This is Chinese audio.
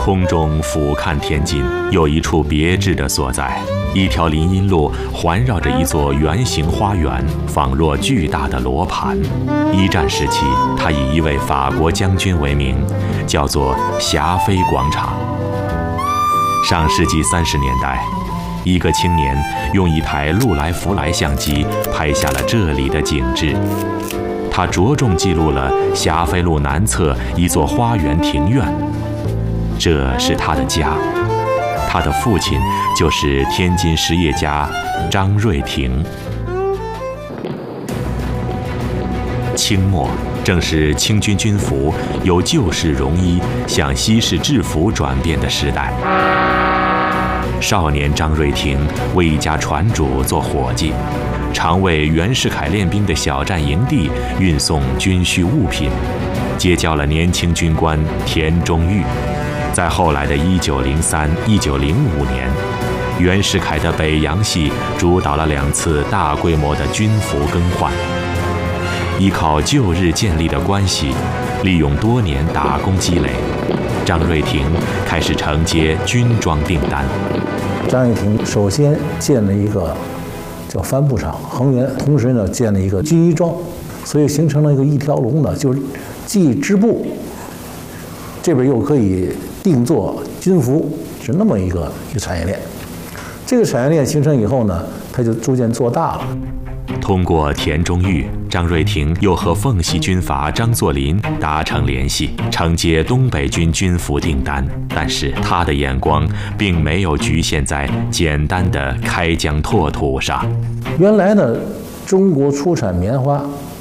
空中俯瞰天津，有一处别致的所在。一条林荫路环绕着一座圆形花园，仿若巨大的罗盘。一战时期，它以一位法国将军为名，叫做霞飞广场。上世纪30年代，一个青年用一台禄来福来相机拍下了这里的景致。他着重记录了霞飞路南侧一座花园庭院，这是他的家。他的父亲就是天津实业家张瑞亭。清末正是清军军服由旧式戎衣向西式制服转变的时代。少年张瑞亭为一家船主做伙计，常为袁世凯练兵的小站营地运送军需物品，结交了年轻军官田中玉。在后来的1903、1905年，袁世凯的北洋系主导了2次大规模的军服更换。依靠旧日建立的关系，利用多年打工积累，张瑞亭开始承接军装订单。 张瑞亭首先建了一个叫帆布厂恒源，同时呢建了一个军医庄，所以形成了一条龙呢，就是既织布，这边又可以定做军服，是那么一个产业链。这个产业链形成以后呢，它就逐渐做大了。 通过田中玉，张瑞亭又和奉系军阀张作霖达成联系，承接东北军军服订单。但是他的眼光并没有局限在简单的开疆拓土上。 原来呢，中国出产棉花